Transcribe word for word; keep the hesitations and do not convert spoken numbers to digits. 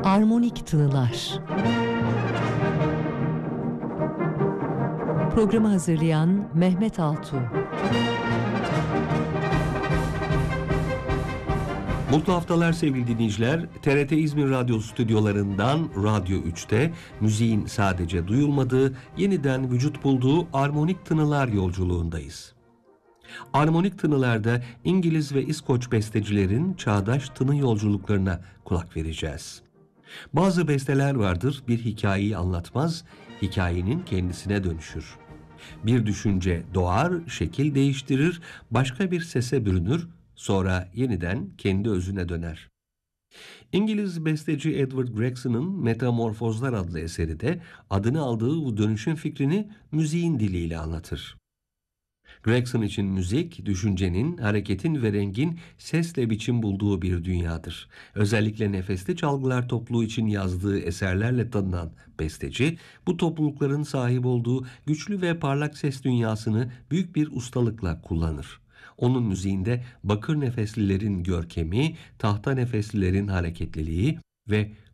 Armonik Tınılar. Programı hazırlayan Mehmet Altuğ. Mutlu haftalar sevgili dinleyiciler. T R T İzmir Radyo stüdyolarından Radyo üçte müziğin sadece duyulmadığı, yeniden vücut bulduğu armonik tınılar yolculuğundayız. Armonik tınılarda İngiliz ve İskoç bestecilerin çağdaş tını yolculuklarına kulak vereceğiz. Bazı besteler vardır, bir hikayeyi anlatmaz, hikayenin kendisine dönüşür. Bir düşünce doğar, şekil değiştirir, başka bir sese bürünür, sonra yeniden kendi özüne döner. İngiliz besteci Edward Gregson'ın Metamorfozlar adlı eseri de adını aldığı bu dönüşüm fikrini müziğin diliyle anlatır. Gregson için müzik, düşüncenin, hareketin ve rengin sesle biçim bulduğu bir dünyadır. Özellikle nefesli çalgılar topluluğu için yazdığı eserlerle tanınan besteci, bu toplulukların sahip olduğu güçlü ve parlak ses dünyasını büyük bir ustalıkla kullanır. Onun müziğinde bakır nefeslilerin görkemi, tahta nefeslilerin hareketliliği ve